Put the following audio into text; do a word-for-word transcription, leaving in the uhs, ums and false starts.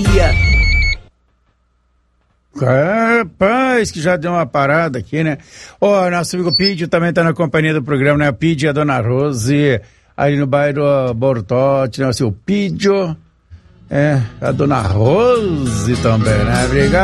Garcia. Rapaz, que já deu uma parada aqui, né? Ó, oh, nosso amigo Pídio também tá na companhia do programa, né? O Pídio e a Dona Rose, ali no bairro Bortote, né? O seu Pídio, é, a Dona Rose também, né? Obrigado.